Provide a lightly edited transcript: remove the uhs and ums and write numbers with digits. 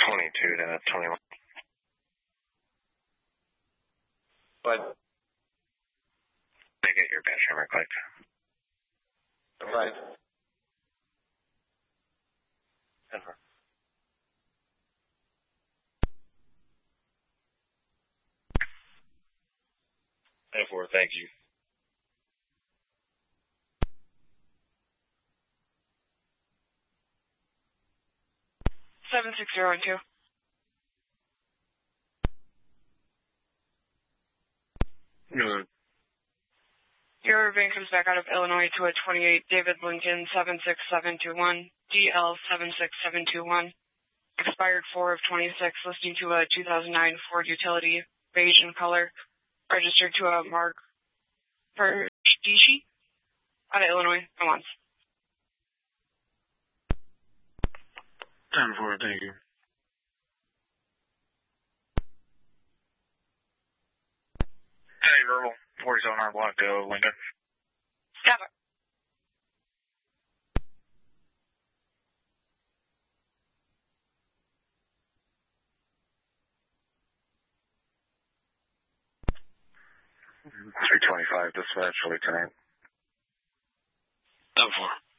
22 to 21. But I get your badge number quick. right. Denver. 10-4, thank you. Seven 6-0-2. No. Your van comes back out of Illinois to a 28 David Lincoln 76721, DL 76721. Expired 4 of 26, listing to a 2009 Ford Utility, beige in color. Registered to a Mark Perdici out of Illinois. Come on. 10-4, thank you. Hey, verbal. 47 R block to Lincoln. Stop it. $325 dispatch, late tonight. 10-4.